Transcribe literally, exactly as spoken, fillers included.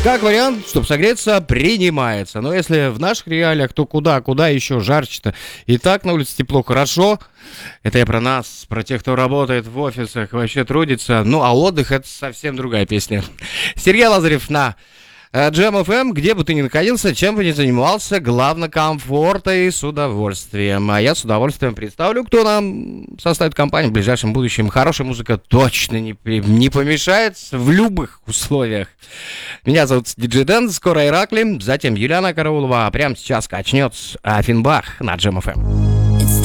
Как вариант, чтобы согреться, принимается. Но если в наших реалиях, то куда, куда еще жарче-то? И так на улице тепло, хорошо. Это я про нас, про тех, кто работает в офисах, вообще трудится. Ну, а отдых — это совсем другая песня. Сергей Лазарев на Джем эф эм, где бы ты ни находился, чем бы ни занимался, главное, комфорта и с удовольствием. А я с удовольствием представлю, кто нам составит компанию в ближайшем будущем. Хорошая музыка точно не, не помешает в любых условиях. Меня зовут Диджей Дэн, скоро Иракли, затем Юлиана Караулова, а прямо сейчас качнется Афинбах на Джем эф эм.